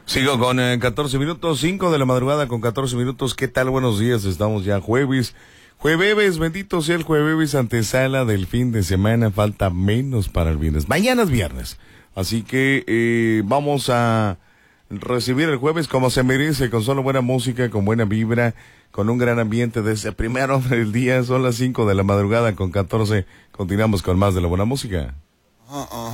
Sigo con 14 minutos, 5 de la madrugada con 14 minutos. ¿Qué tal? Buenos días, estamos ya jueves. Jueves, bendito sea el jueves, antesala del fin de semana. Falta menos para el viernes. Mañana es viernes. Así que vamos a recibir el jueves como se merece, con solo buena música, con buena vibra, con un gran ambiente desde primero del día. Son las 5 de la madrugada con 14. Continuamos con más de la buena música.